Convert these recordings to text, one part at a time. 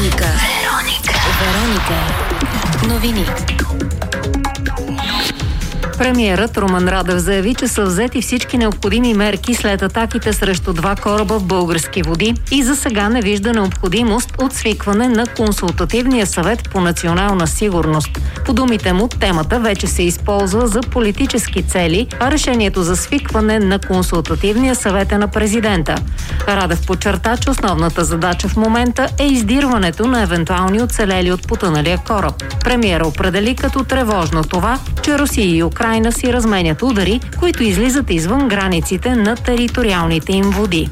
Вероника. Новини. Премиерът Румен Радев заяви, че са взети всички необходими мерки след атаките срещу 2 кораба в български води и за сега не вижда необходимост от свикване на Консултативния съвет по национална сигурност. По думите му, темата вече се използва за политически цели, а решението за свикване на Консултативния съвет е на президента. Радев подчерта, че основната задача в момента е издирването на евентуални оцелели от потъналия кораб. Премиерът определи като тревожно това, че Русия и Украйна си разменят удари, които излизат извън границите на териториалните им води.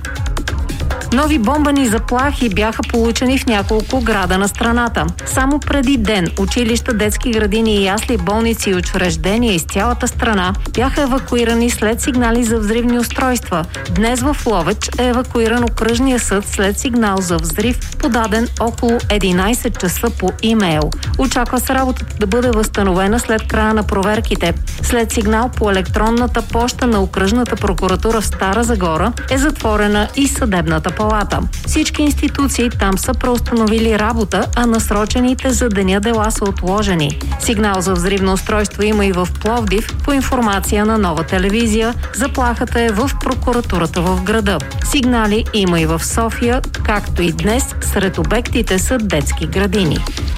Нови бомбени заплахи бяха получени в няколко града на страната. Само преди ден училища, детски градини и ясли, болници и учреждения из цялата страна бяха евакуирани след сигнали за взривни устройства. Днес в Ловеч е евакуиран окръжния съд след сигнал за взрив, подаден около 11 часа по имейл. Очаква се работата да бъде възстановена след края на проверките. След сигнал по електронната поща на окръжната прокуратура в Стара Загора е затворена и съдебната палата. Всички институции там са преустановили работа, а насрочените за деня дела са отложени. Сигнал за взривно устройство има и в Пловдив, по информация на Нова телевизия. Заплахата е в прокуратурата в града. Сигнали има и в София, както и днес сред обектите са детски градини.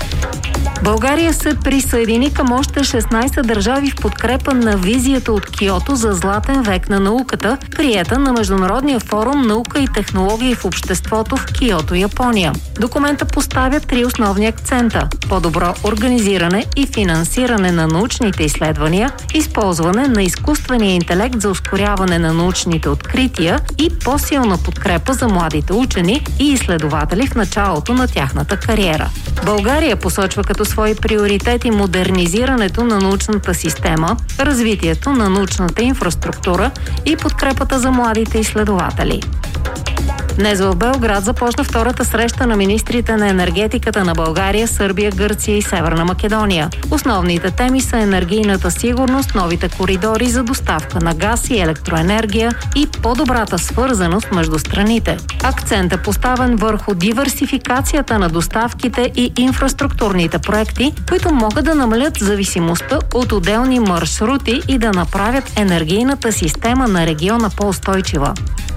България се присъедини към още 16 държави в подкрепа на визията от Киото за златен век на науката, приета на Международния форум «Наука и технологии в обществото» в Киото, Япония. Документа поставя 3 основни акцента – по-добро организиране и финансиране на научните изследвания, използване на изкуствения интелект за ускоряване на научните открития и по-силна подкрепа за младите учени и изследователи в началото на тяхната кариера. България посочва като свои приоритети модернизирането на научната система, развитието на научната инфраструктура и подкрепата за младите изследователи. Днес в Белград започна втората среща на министрите на енергетиката на България, Сърбия, Гърция и Северна Македония. Основните теми са енергийната сигурност, новите коридори за доставка на газ и електроенергия и по-добрата свързаност между страните. Акцент е поставен върху диверсификацията на доставките и инфраструктурните проекти, които могат да намалят зависимостта от отделни маршрути и да направят енергийната система на региона по-устойчива.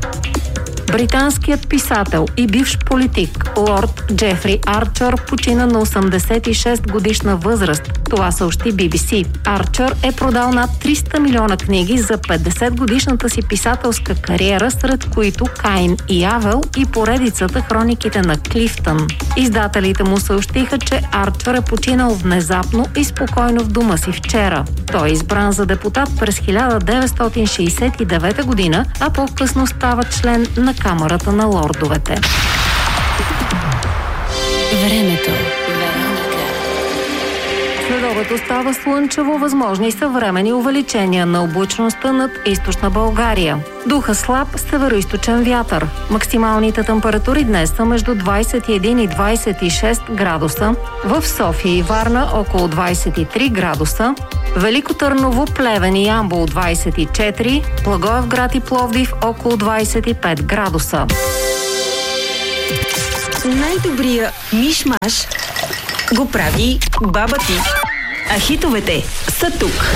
Британският писател и бивш политик лорд Джефри Арчър почина на 86 годишна възраст. Това съобщи BBC. Арчър е продал над 300 милиона книги за 50 годишната си писателска кариера, сред които Каин и Авел и поредицата Хрониките на Клифтън. Издателите му съобщиха, че Арчър е починал внезапно и спокойно в дома си вчера. Той е избран за депутат през 1969 година, а по-късно става член на Камарата на лордовете. Времето. Следобед остава слънчево, възможни са временни увеличения на облачността над източна България. Духа слаб североизточен вятър. Максималните температури днес са между 21 и 26 градуса. В София и Варна около 23 градуса. Велико Търново, Плевен и Ямбол 24. Благоевград и Пловдив около 25 градуса. Най-добрия миш-маш го прави баба ти. А хитовете са тук.